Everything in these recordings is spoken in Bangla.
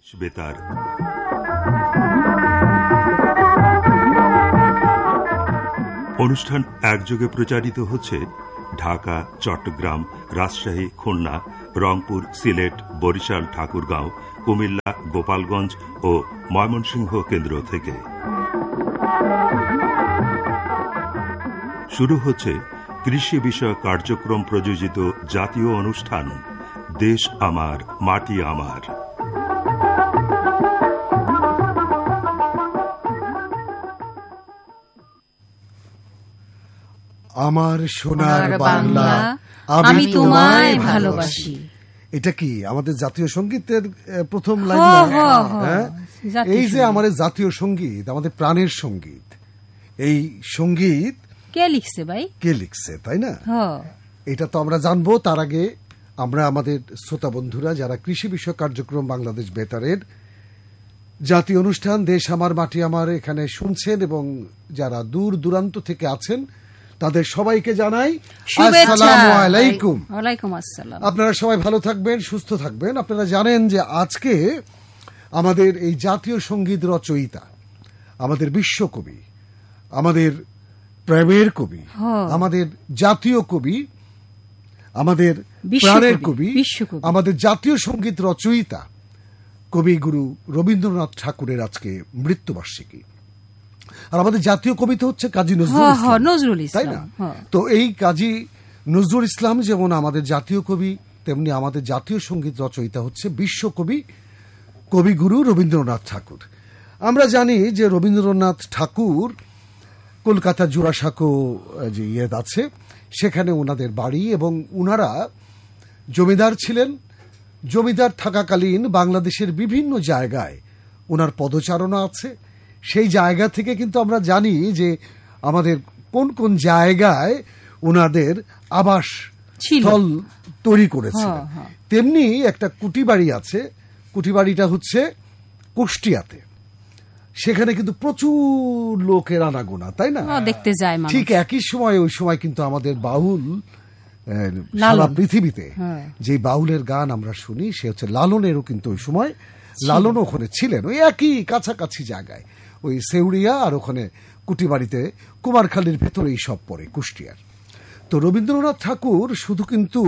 বেতার। অনুষ্ঠান একযোগে প্রচারিত হচ্ছে ঢাকা, চট্টগ্রাম, রাজশাহী, খুলনা, রংপুর, সিলেট, বরিশাল, ঠাকুরগাঁও, কুমিল্লা, গোপালগঞ্জ ও ময়মনসিংহ কেন্দ্র থেকে। শুরু হচ্ছে কৃষি বিষয়ক কার্যক্রম প্রযোজিত জাতীয় অনুষ্ঠান দেশ আমার মাটি আমার। আমার সোনার বাংলা, আমি তোমায় ভালোবাসি। এটা কি আমাদের জাতীয় সঙ্গীতের প্রথম লাইন? এই যে আমাদের জাতীয় সঙ্গীত, আমাদের প্রাণের সঙ্গীত, এই সঙ্গীত কে লিখছে ভাই? কে লিখছে, তাই না? এটা তো আমরা জানবো। তার আগে আমরা আমাদের শ্রোতা বন্ধুরা যারা কৃষি বিষয়ক কার্যক্রম বাংলাদেশ বেতারের জাতীয় অনুষ্ঠান দেশ আমার মাটি আমার এখানে শুনছেন এবং যারা দূর দূরান্ত থেকে আছেন তাদের সবাইকে জানাই আসসালামু আলাইকুম। ওয়ালাইকুম আসসালাম। আপনারা সবাই ভালো থাকবেন, সুস্থ থাকবেন। আপনারা জানেন যে আজকে আমাদের এই জাতীয় সঙ্গীত রচয়িতা, আমাদের বিশ্বকবি, আমাদের প্রেমের কবি, আমাদের জাতীয় কবি, আমাদের প্রাণের কবি, আমাদের জাতীয় সঙ্গীত রচয়িতা কবিগুরু রবীন্দ্রনাথ ঠাকুরের আজকে মৃত্যুবার্ষিকী। আর আমাদের জাতীয় কবিতা হচ্ছে কাজী নজরুল ইসলাম, তাই না? তো এই কাজী নজরুল ইসলাম যেমন আমাদের জাতীয় কবি, তেমনি আমাদের জাতীয় সঙ্গীত রচয়িতা হচ্ছে বিশ্বকবি কবিগুরু রবীন্দ্রনাথ ঠাকুর। আমরা জানি যে রবীন্দ্রনাথ ঠাকুর কলকাতা জোড়াসাঁকো যে ইয়ে আছে সেখানে ওনাদের বাড়ি, এবং ওনারা জমিদার ছিলেন। জমিদার থাকাকালীন বাংলাদেশের বিভিন্ন জায়গায় ওনার পদচারণা আছে। সেই জায়গা থেকে কিন্তু আমরা জানি যে আমাদের কোন কোন জায়গায় ওনাদের আবাস স্থল তৈরি করেছিলেন। তেমনি একটা কুটিবাড়ি আছে, কুটিবাড়িটা হচ্ছে কুষ্টিয়াতে। সেখানে কিন্তু প্রচুর লোকের আনাগোনা, তাই না? দেখতে যায়। ঠিক একই সময় ওই সময় কিন্তু আমাদের বাউল সারা পৃথিবীতে যে বাউলের গান আমরা শুনি সে হচ্ছে লালনেরও কিন্তু ওই সময় লালন ওখানে ছিলেন, ওই একই কাছাকাছি জায়গায়, ওই সেউড়িয়া আর ওখানে কুটিবাড়িতে কুমারখালীর ভেতরেই সব পড়ে কুষ্টিয়ার। তো রবীন্দ্রনাথ ঠাকুর শুধু কিন্তু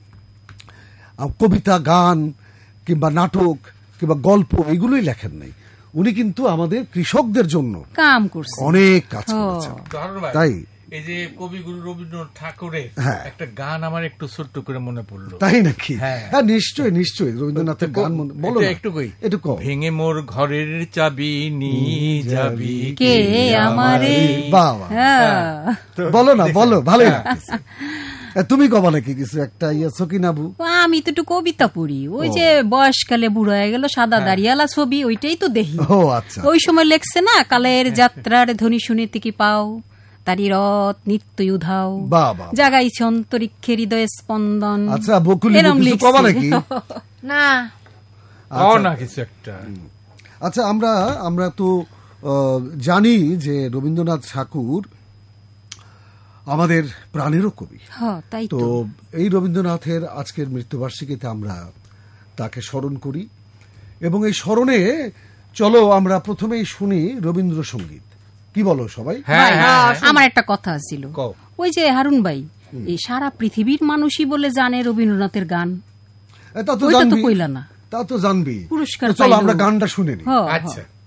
কবিতা, গান কিংবা নাটক কিংবা গল্প এগুলোই লেখেন নাই, উনি কিন্তু আমাদের কৃষকদের জন্য অনেক কাজ করেছেন। তাই এই যে কবিগুরু রবীন্দ্রনাথ ঠাকুরের একটা গান আমার একটু ছোট্ট করে মনে পড়লো। তাই নাকি? হ্যাঁ, নিশ্চয়ই নিশ্চয়ই রবীন্দ্রনাথের গান বলো একটু। ভেঙে মোর ঘরের চাবি নিয়ে যাবি কে আমারে। বাবা, বলো না, বলো, ভালো। তুমি কবা নাকি কিছু একটা সকিনাবু? আমি তো একটু কবিতা পড়ি, ওই যে বয়সকালে বুড়ো হয়ে গেল সাদা দাঁড়িয়ালা ছবি, ওইটাই তো দেখি। ওই সময় লেখছে না, কালের যাত্রার ধ্বনি শুনিতে কি পাও, তারি রথ নিত্যই উধাও, জাগাইছে অন্তরিক্ষে হৃদয় স্পন্দন। আচ্ছা, বকুলি কিছু কবা নাকি? না কিছু একটা। আচ্ছা, আমরা তো জানি যে রবীন্দ্রনাথ ঠাকুর আমাদের প্রাণেরও কবি। তো এই রবীন্দ্রনাথের আজকের মৃত্যুবার্ষিকীতে আমরা তাকে স্মরণ করি, এবং এই স্মরণে চলো আমরা প্রথমেই শুনি রবীন্দ্রসঙ্গীত। কি বলো সবাই? আমার একটা কথা ছিল, ওই যে হারুন ভাই, এই সারা পৃথিবীর মানুষই বলে জানে রবীন্দ্রনাথের গান, তা তো কইলা না? তা তো জানবি। পুরস্কার চলো আমরা গানটা শুনে নিই। আচ্ছা।